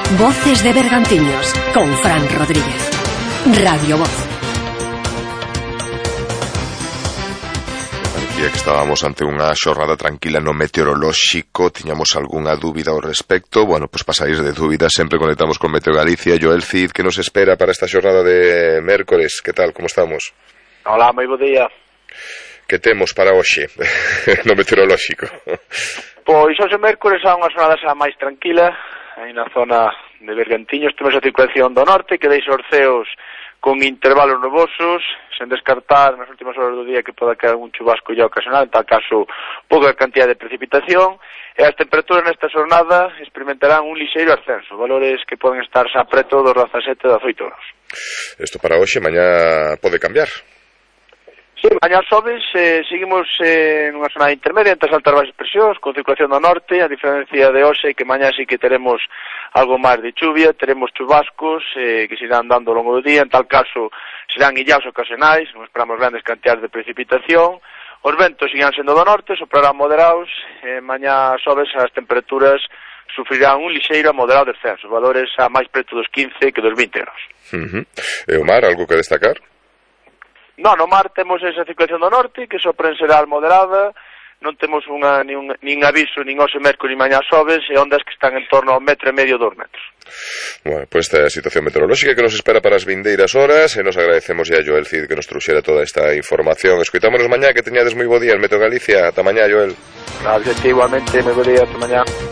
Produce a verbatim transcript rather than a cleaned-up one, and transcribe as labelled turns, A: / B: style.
A: Voces de Bergantiños, con Fran Rodríguez. Radio Voz.
B: Parecía que estábamos ante unha xornada tranquila no meteorolóxico. Tiñamos algunha dúbida ao respecto. Bueno, pois para saír de dúbidas sempre conectamos con Meteo Galicia. Joel Cid, que nos espera para esta xornada de mércores? Que tal, como estamos?
C: Hola, moi bo día.
B: Que temos para hoxe no meteorolóxico?
C: Pois hoxe mércores há unha xornada xa máis tranquila. Aí na zona de Bergantiños temos a circulación do norte que deixa os ceos con intervalos nubosos, sen descartar nas últimas horas do día que poda caer un chubasco ya ocasional, en tal caso pouca cantidad de precipitación, e as temperaturas nesta xornada experimentarán un lixeiro ascenso, valores que poden estar xa preto dos dezasete a dezoito graus.
B: Isto para hoxe, mañá pode cambiar?
C: Sí, mañá sobes, eh, seguimos eh, nunha zona intermedia entre as altas baixas presións, con circulación do norte, a diferencia de hoxe, que mañá sí que teremos algo máis de chuvia, teremos chubascos eh, que se irán dando ao longo do día, en tal caso serán illaos ocasionais, non esperamos grandes cantidades de precipitación, os ventos seguirán sendo do norte, soprarán moderados, eh, mañá sobes as temperaturas sufrirán un lixeiro a moderado descenso, valores a máis preto dos quince que dos vinte graus.
B: Uh-huh. E o mar, algo que destacar?
C: Non, no mar temos esa circulación do norte, que sopren será moderada, non temos unha, nin, nin aviso, nin hoxe mércores, nin mañá sobes, e ondas que están en torno ao metro e medio, dos metros.
B: Bueno, pois esta é a situación meteorolóxica que nos espera para as vindeiras horas, e nos agradecemos a Joel Cid que nos trouxera toda esta información. Escoitámonos mañá, que teñades moi bo día en Meteo Galicia. Ata mañá, Joel.
C: Gracias, igualmente, moi bo día, ata mañá.